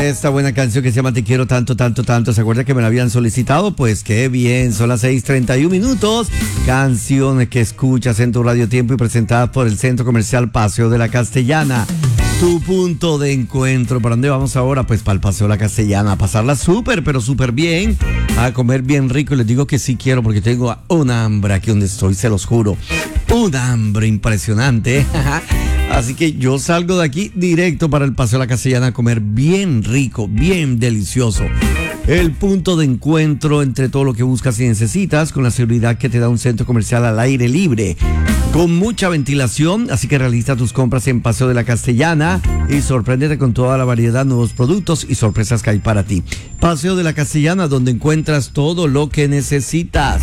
esta buena canción que se llama Te quiero tanto, tanto, tanto. ¿Se acuerda que me la habían solicitado? Pues qué bien, son las 6:31. Canciones que escuchas en tu Radio Tiempo y presentadas por el Centro Comercial Paseo de la Castellana. Tu punto de encuentro. ¿Para dónde vamos ahora? Pues para el Paseo de la Castellana, a pasarla súper, pero súper bien, a comer bien rico. Y les digo que sí quiero porque tengo un hambre aquí donde estoy, se los juro. Un hambre impresionante. Así que yo salgo de aquí directo para el Paseo de la Castellana a comer bien rico, bien delicioso. El punto de encuentro entre todo lo que buscas y necesitas, con la seguridad que te da un centro comercial al aire libre, con mucha ventilación. Así que realiza tus compras en Paseo de la Castellana y sorpréndete con toda la variedad, nuevos productos y sorpresas que hay para ti. Paseo de la Castellana, donde encuentras todo lo que necesitas.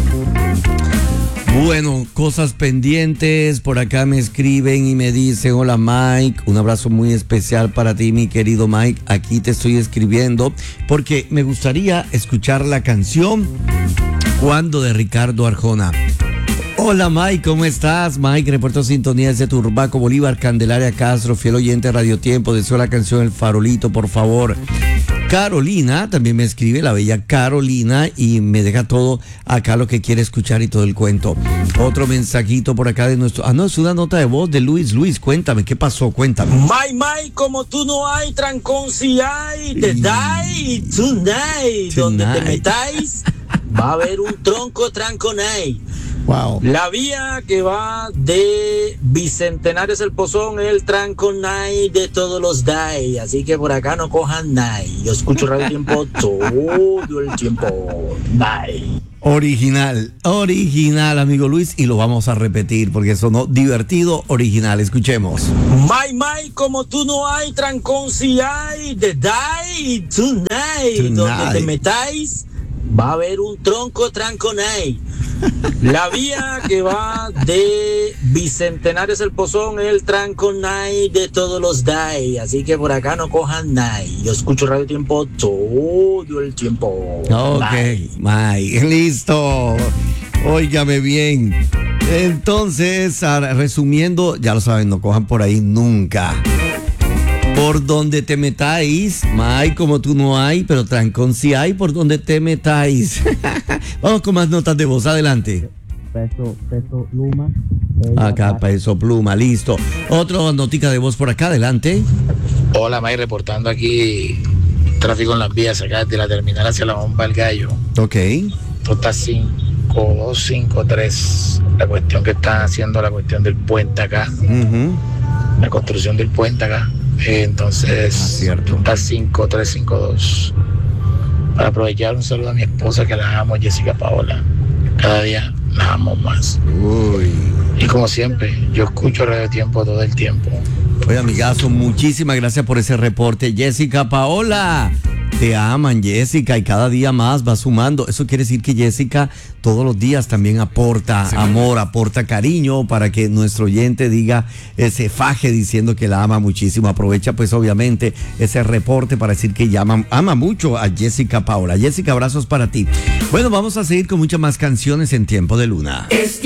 Bueno, cosas pendientes, por acá me escriben y me dicen: hola Mike, un abrazo muy especial para ti, mi querido Mike. Aquí te estoy escribiendo porque me gustaría escuchar la canción Cuando, de Ricardo Arjona. Hola Mike, ¿cómo estás? Mike, reporto sintonía desde Turbaco, Bolívar, Candelaria Castro, fiel oyente de Radio Tiempo. Deseo la canción El Farolito, por favor. Carolina también me escribe, la bella Carolina, y me deja todo acá lo que quiere escuchar y todo el cuento. Otro mensajito por acá de nuestro... no, es una nota de voz de Luis. Luis, cuéntame, ¿qué pasó? Cuéntame. Mike, como tú no hay, trancón si hay, te die tonight. Donde te metáis, va a haber un tronco tranconay. Wow. La vía que va de Bicentenario El Pozón, el tranconay de todos los day. Así que por acá no cojan nay. Yo escucho Radio Tiempo todo el tiempo. Nay. Original, amigo Luis, y lo vamos a repetir porque sonó divertido, original. Escuchemos. Mike, como tú no hay, trancón si hay, te die tonight. Donde te metáis, va a haber un tronco tranconay. La vía que va de Bicentenario El Pozón, el tranconay de todos los day. Así que por acá no cojan nay. Yo escucho Radio Tiempo todo el tiempo. Ok, Mike, listo. Óigame bien. Entonces, resumiendo, ya lo saben, no cojan por ahí nunca. Por donde te metáis, Mike, como tú no hay, pero trancón sí hay por donde te metáis. Vamos con más notas de voz, adelante. Peso pluma. Acá, peso pluma, listo. Otra notica de voz por acá, adelante. Hola Mike, reportando aquí tráfico en las vías acá de la terminal hacia la Bomba del Gallo. Ok. Esto está 5253. La cuestión que están haciendo, la cuestión del puente acá. La construcción del puente acá. Entonces, cierto. Está 5352. Para aprovechar, un saludo a mi esposa, que la amo, Jessica Paola. Cada día la amo más. Uy. Y como siempre, yo escucho Radio Tiempo todo el tiempo. Oye, amigazo, muchísimas gracias por ese reporte. Jessica Paola, te aman, Jessica, y cada día más va sumando. Eso quiere decir que Jessica todos los días también aporta amor, aporta cariño para que nuestro oyente diga, se faje diciendo que la ama muchísimo. Aprovecha pues obviamente ese reporte para decir que ella ama mucho a Jessica Paola. Jessica, abrazos para ti. Bueno, vamos a seguir con muchas más canciones en Tiempo de Luna.